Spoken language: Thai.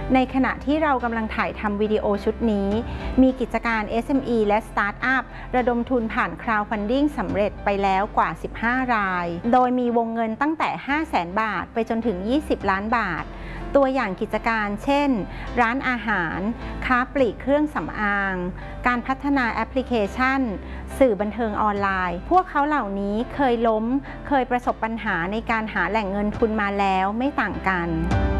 ในขณะที่เรากำลังถ่ายทำวิดีโอชุดนี้มีกิจการ SME และ Startup ระดมทุนผ่าน Crowdfunding สำเร็จไปแล้วกว่า 15 รายโดยมีวงเงินตั้งแต่ 500,000 บาทไปจนถึง 20 ล้านบาทตัวอย่างกิจการเช่นร้านอาหารค้าปลีกเครื่องสำอางการพัฒนาแอปพลิเคชันสื่อบันเทิงออนไลน์พวกเขาเหล่านี้เคยล้มเคยประสบปัญหาในการหาแหล่งเงินทุนมาแล้วไม่ต่างกัน